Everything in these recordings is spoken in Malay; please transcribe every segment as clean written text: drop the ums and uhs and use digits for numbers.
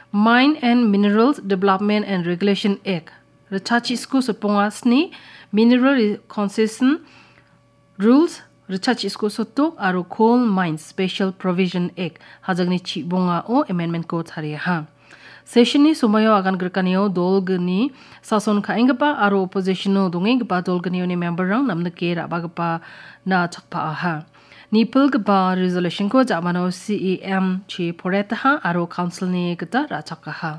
Mine and Minerals Development and Regulation Act. Rechachi isku supongasni Mineral Concession Rules Rechachi isku sotok aro Coal Mines Special Provision Act hajagni chibonga o amendment ko thariha. Session ni sumayo akan gerkanio dolgni sason kaingpa aro opposition dongengpa dolgnio ni member rang namna ke rabagpa na chakpa aha. Nipul gpa resolution ko jamano CEM chi poretaha aro council ni gata rachakaha.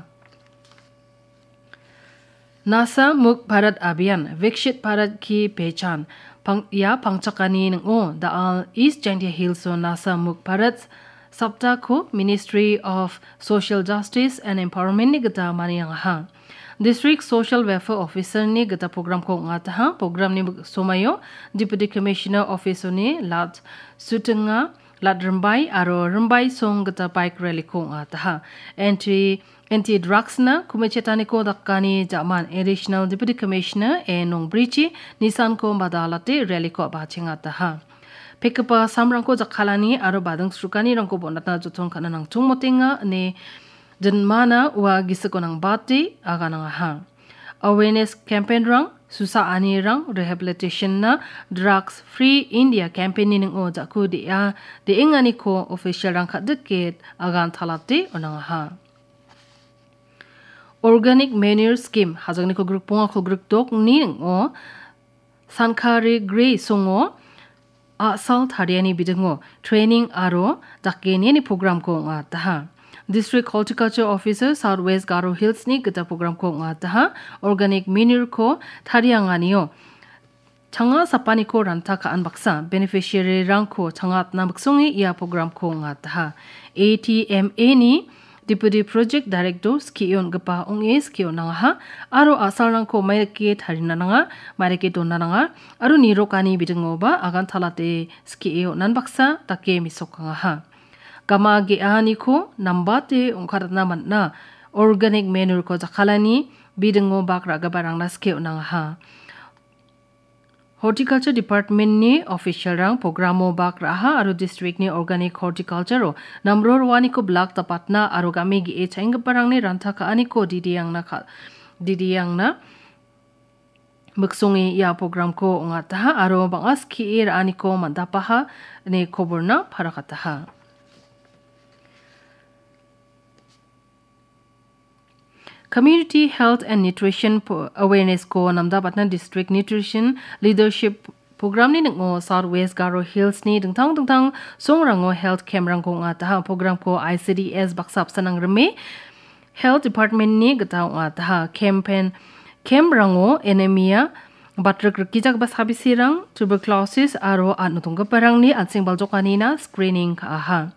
NASA Muk Bharat Abhiyan Vikshit Bharat ki pehchan pangchakani ng daal East Jantia Hills so NASA Muk Bharat Sabta ko Ministry of Social Justice and Empowerment ni gata maniyang ha. District Social Welfare Officer ni gata program ko ngata ha. Program ni sumayo Deputy Commissioner Officer ni Lat Sutenga Lat Rumbai aro Rumbai song gata bike rally ko ngata ha. Anti-drugs na kumechetani ko dakani jaman Additional Deputy Commissioner Nong Brichi Nisan ko badalate rally ko bachingata ha. Pekapa samrangko jakhalani aro badang srukani rangko bonatna jutong kana nang chungmotinga ne jenmana wa gisako nang bati aga nang ha. Awareness campaign rang susa ani rang rehabilitation na drugs free India campaign ni ng jaku dia de ingani ko official rang khadket agan thalate onang ha. Organic manure scheme hajagni ko group ponga ko group tok ni ng sankari grey songo asal thariani bidango training aro dakeni ni program ko nga taha. District Horticulture Officer Southwest Garo Hills ni gata program ko nga taha. Organic manure ko tharianganio changa sapani ko ranta kaan baksa beneficiary rang ko changat na baksungi ia program ko nga taha. ATMA ni Deputy Project Director skion gapa ong skion nanga ha aro asal nang ko maireke tharina nanga maireke donna nanga aro nirokani bidengo ba agan thalate skio nan baksa take misokanga ha gama ge ani ko nambate ongkaratna manna organic manure ko jakhalani bidengo bakra gabarang na skio nanga ha. Horticulture Department ni official rang programo bak raha aro district ni organic horticulture ro namror wani ko block tapatna aro game gi e chaing parang ni rantha ka ani ko didiyang na muksongi ya program ko ngata aro bangas ki er ani ko mandapaha ne koborna pharakata. Community Health and Nutrition Awareness ko namda batna District Nutrition Leadership Program ni ng Southwest Garo Hills ni dengtang songrango health camp rang ko nga taha program ko ICDS baksap sanang reme Health Department ni gata nga taha campaign camp rango anemia batrak kijak basabisirang tuberculosis aro anutungga parang ni ansing baljokani na screening ka aha.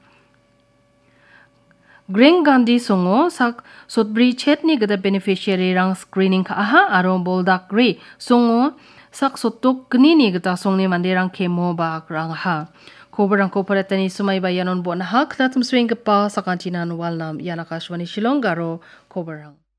Green Gandhi songo sak sotbri chetni gada beneficiary rang screening ka aha aro boldak re songo sak sotok gnini gada songni mandirang kemo bak rang ha. Kobarang koparatani sumay bayanon bon ha klatum swing pa sakantinan walnam yanakashwani Shillong Garo kobarang.